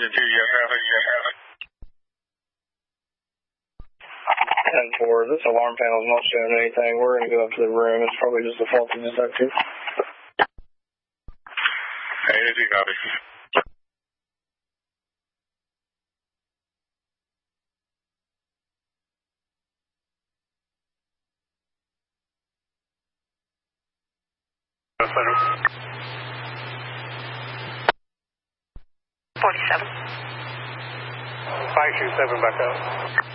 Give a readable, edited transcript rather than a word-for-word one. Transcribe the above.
engine 2, you have traffic. 10-4, this alarm panel is not showing anything. We're going to go up to the room. It's probably just a faulty detector. Hey, easy copy. Center. 47. 527 back up.